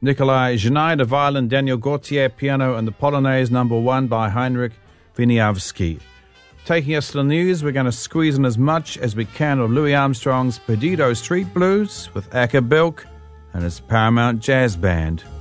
Nikolai Znaider, violin, Daniel Gautier, piano, and the Polonaise No. 1 by Heinrich Wieniawski. Taking us to the news, we're going to squeeze in as much as we can of Louis Armstrong's Perdido Street Blues with Acker Bilk and his Paramount Jazz Band.